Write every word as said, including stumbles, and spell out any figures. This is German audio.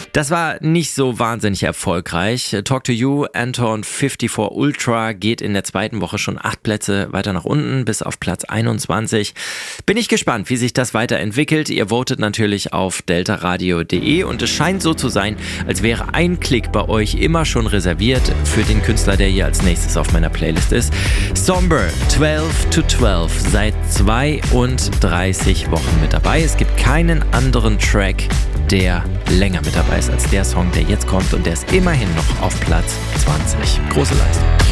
Das war nicht so wahnsinnig erfolgreich. Talk to You, Anton vierundfünfzig Ultra geht in der zweiten Woche schon acht Plätze weiter nach unten, bis auf Platz einundzwanzig. Bin ich gespannt, wie sich das weiterentwickelt. Ihr votet natürlich auf delta radio punkt de und es scheint so zu sein, als wäre ein Klick bei euch immer schon reserviert für den Künstler, der hier als nächstes auf meiner Playlist ist. Somber, zwölf to zwölf, seit zweiunddreißig Wochen mit dabei. Es gibt keinen anderen Track, der länger mit dabei ist als der Song, der jetzt kommt und der ist immerhin noch auf Platz zwanzig. Große Leistung.